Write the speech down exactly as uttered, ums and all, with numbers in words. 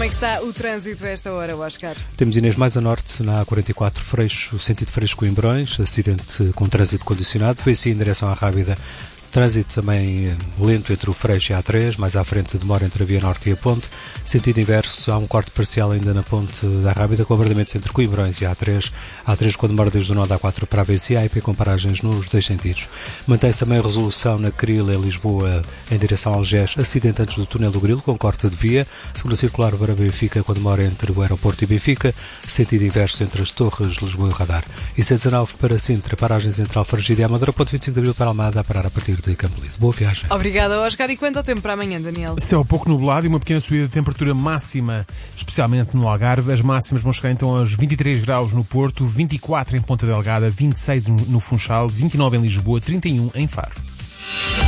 Como é que está o trânsito a esta hora, Oscar? Temos Inês mais a norte, na A quarenta e quatro, Freixo, sentido Freixo-Coimbrões, acidente com trânsito condicionado, foi assim em direção à Rábida. Trânsito também lento entre o Freixo e a A três, mais à frente demora entre a Via Norte e a Ponte. Sentido inverso, há um corte parcial ainda na Ponte da Rábida, com abordamentos entre Coimbrões e a A três. A A três com demora desde o nó da A quatro para a V C A e P com paragens nos dois sentidos. Mantém-se também a resolução na Cril em Lisboa em direção ao Algés, acidente antes do túnel do Grilo, com corte de via. Segunda circular para Benfica, com demora entre o aeroporto e Benfica. Sentido inverso entre as Torres, Lisboa e o Radar. E C dezenove para Sintra, paragens entre Alfarragide e Amadora, ponto vinte e cinco de Abril para Almada, a parar a partir de Campo Lido. Boa viagem. Obrigada, Oscar. E quanto ao tempo para amanhã, Daniel? Céu pouco nublado e uma pequena subida de temperatura máxima, especialmente no Algarve. As máximas vão chegar então aos vinte e três graus no Porto, vinte e quatro em Ponta Delgada, vinte e seis no Funchal, vinte e nove em Lisboa, trinta e um em Faro.